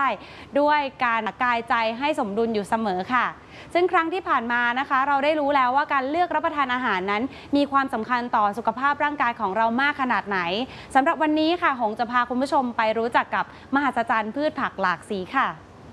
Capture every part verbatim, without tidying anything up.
ด้วยการกายใจให้สมดุลอยู่เสมอค่ะซึ่งครั้งที่ผ่านมานะคะเราได้รู้แล้วว่าการเลือกรับประทานอาหารนั้นมีความสำคัญต่อสุขภาพร่างกายของเรามากขนาดไหนสำหรับวันนี้ค่ะหงจะพาคุณผู้ชมไปรู้จักกับมหัศจรรย์พืชผักหลากสีค่ะ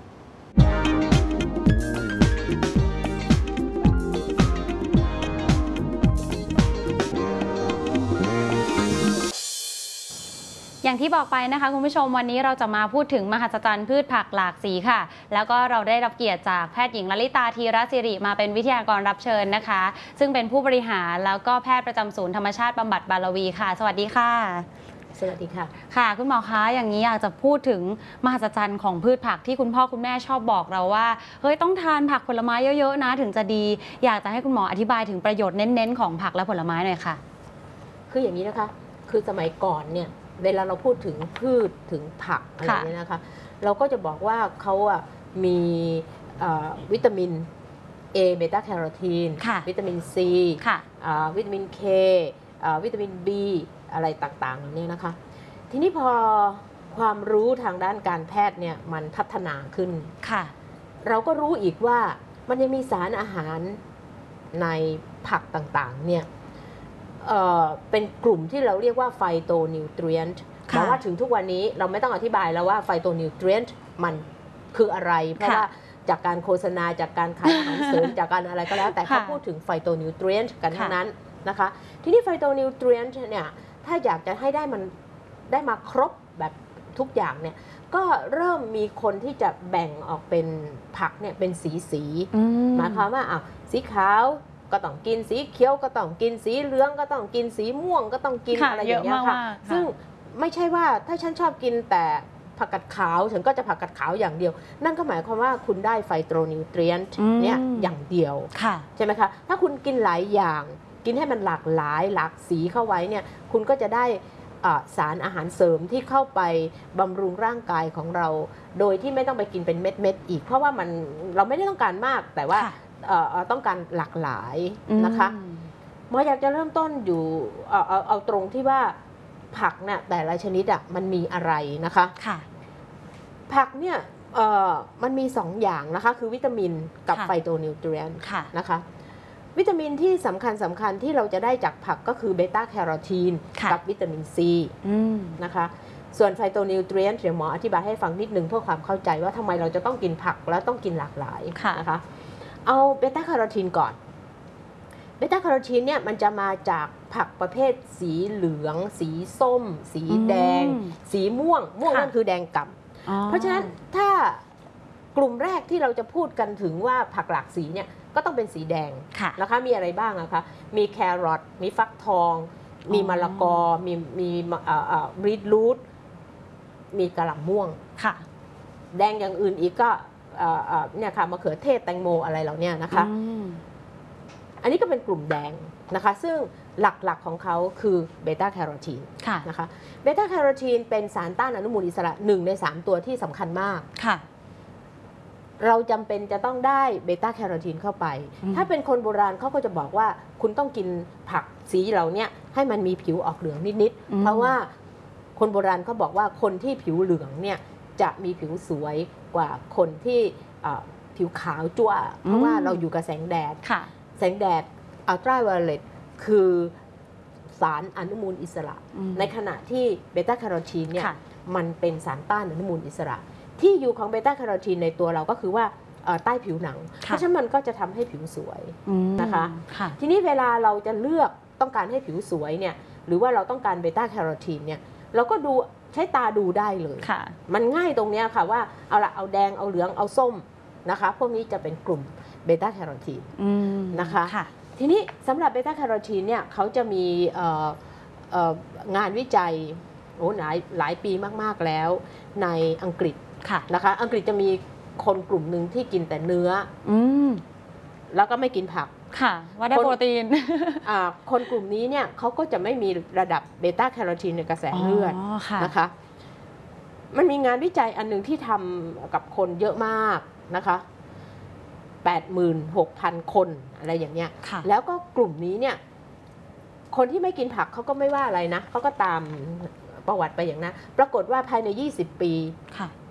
อย่างที่บอกไปนะคะคุณผู้ชมวันนี้เราจะมาพูดถึงมหัศจรรย์พืชผักหลากสีค่ะแล้วก็เราได้รับเกียรติจากแพทย์หญิงลลิตาธีรศิริมาเป็นวิทยากรรับเชิญนะคะซึ่งเป็นผู้บริหารแล้วก็แพทย์ประจำศูนย์ธรรมชาติบำบัดบารวีค่ะสวัสดีค่ะสวัสดีค่ะค่ะคุณหมอคะอย่างนี้อยากจะพูดถึงมหัศจรรย์ของพืชผักที่คุณพ่อคุณแม่ชอบบอกเราว่าเฮ้ยต้องทานผักผลไม้เยอะๆนะถึงจะดีอยากจะให้คุณหมออธิบายถึงประโยชน์เน้นๆของผักและผลไม้หน่อยค่ะคืออย่างนี้นะคะคือสมัยก่อนเนี่ยเวลาเราพูดถึงพืชถึงผักอะไรเนี่ยนะคะเราก็จะบอกว่าเขาอ่ะมีวิตามิน A เบต้าแคโรทีนวิตามิน C วิตามิน K วิตามิน B อะไรต่างๆเนี่ยนะคะทีนี้พอความรู้ทางด้านการแพทย์เนี่ยมันพัฒนาขึ้นเราก็รู้อีกว่ามันยังมีสารอาหารในผักต่างๆเนี่ยเอ่อเป็นกลุ่มที่เราเรียกว่าไฟโตนิวทรีนต์แต่ว่าถึงทุกวันนี้เราไม่ต้องอธิบายแล้วว่าไฟโตนิวทรีนต์มันคืออะไรเพราะว่าจากการโฆษณาจากการขายอาหารเสริมจากการอะไรก็แล้วแต่เขาพูดถึงไฟโตนิวทรีนต์กันทั้งนั้นนะคะทีนี้ไฟโตนิวทรีนต์เนี่ยถ้าอยากจะให้ได้มันได้มาครบแบบทุกอย่างเนี่ยก็เริ่มมีคนที่จะแบ่งออกเป็นผักเนี่ยเป็นสีสีหมายความว่าอ้าวสีขาวก็ต้องกินสีเขียวก็ต้องกินสีเหลืองก็ต้องกินสีม่วงก็ต้องกินอะไรอย่างเงี้ยค่ะซึ่งไม่ใช่ว่าถ้าฉันชอบกินแต่ผักกาดขาวฉันก็จะผักกาดขาวอย่างเดียวนั่นก็หมายความว่าคุณได้ไฟโตนิวทรีนต์เนี่ยอย่างเดียวใช่ไหมคะถ้าคุณกินหลายอย่างกินให้มันหลากหลายหลากสีเข้าไว้เนี่ยคุณก็จะได้สารอาหารเสริมที่เข้าไปบำรุงร่างกายของเราโดยที่ไม่ต้องไปกินเป็นเม็ดๆอีกเพราะว่ามันเราไม่ได้ต้องการมากแต่ว่าต้องการหลากหลายนะคะหมออยากจะเริ่มต้นอยู่เอาเอาเอาตรงที่ว่าผักเนี่ยแต่ละชนิดอ่ะมันมีอะไรนะคะผักเนี่ยมันมีสองอย่างนะคะคือวิตามินกับไฟโตนิวทรีนต์นะคะวิตามินที่สำคัญสำคัญที่เราจะได้จากผักก็คือเบต้าแคโรทีนกับวิตามินซีนะคะส่วนไฟโตนิวทรีนต์เดี๋ยวหมออธิบายให้ฟังนิดนึงเพื่อความเข้าใจว่าทำไมเราจะต้องกินผักแล้วต้องกินหลากหลายนะคะเอาเบต้าแคโรทีนก่อนเบต้าแคโรทีนเนี่ยมันจะมาจากผักประเภทสีเหลืองสีส้มสีแดงสีม่วงม่วงนั่นคือแดงก่ำเพราะฉะนั้นถ้ากลุ่มแรกที่เราจะพูดกันถึงว่าผักหลากสีเนี่ยก็ต้องเป็นสีแดงนะคะมีอะไรบ้างนะคะมีแครอทมีฟักทองมีมะละกอมีมีบรีทรูทมีกะหล่ำม่วงแดงอย่างอื่นอีกก็เนี่ยค่ะมะเขือเทศแตงโมอะไรเหล่านี้นะคะอันนี้ก็เป็นกลุ่มแดงนะคะซึ่งหลักๆของเขาคือเบต้าแคโรทีนนะคะเบต้าแคโรทีนเป็นสารต้านอนุมูลอิสระหนึ่งในสามตัวที่สำคัญมากเราจำเป็นจะต้องได้เบต้าแคโรทีนเข้าไปถ้าเป็นคนโบราณเขาก็จะบอกว่าคุณต้องกินผักสีเหล่านี้ให้มันมีผิวออกเหลืองนิดๆเพราะว่าคนโบราณเขาบอกว่าคนที่ผิวเหลืองเนี่ยจะมีผิวสวยกว่าคนที่ผิวขาวจั่วเพราะว่าเราอยู่กับแสงแดดแสงแดดอัลตราไวโอเลตคือสารอนุมูลอิสระในขณะที่เบต้าแคโรทีนเนี่ยมันเป็นสารต้านอนุมูลอิสระที่อยู่ของเบต้าแคโรทีนในตัวเราก็คือว่าใต้ผิวหนังเพราะฉะนั้นมันก็จะทำให้ผิวสวยนะคะทีนี้เวลาเราจะเลือกต้องการให้ผิวสวยเนี่ยหรือว่าเราต้องการเบต้าแคโรทีนเนี่ยเราก็ดูใช้ตาดูได้เลยมันง่ายตรงนี้ค่ะว่าเอาละเอาแดงเอาเหลืองเอาส้มนะคะพวกนี้จะเป็นกลุ่มเบต้าแคโรทีนนะคะทีนี้สำหรับเบต้าแคโรทีนเนี่ยเขาจะมีงานวิจัยโอ้หลายหลายปีมากๆแล้วในอังกฤษนะคะอังกฤษจะมีคนกลุ่มหนึ่งที่กินแต่เนื้อแล้วก็ไม่กินผักค่ะว่าได้โปรตีนคนกลุ่มนี้เนี่ยเขาก็จะไม่มีระดับเบต้าแคโรทีนในกระแสเลือดนะคะมันมีงานวิจัยอันหนึ่งที่ทำกับคนเยอะมากนะคะ แปดหมื่นหกพัน คนอะไรอย่างเงี้ยแล้วก็กลุ่มนี้เนี่ยคนที่ไม่กินผักเขาก็ไม่ว่าอะไรนะเขาก็ตามประวัติไปอย่างนั้นปรากฏว่าภายในยี่สิบปี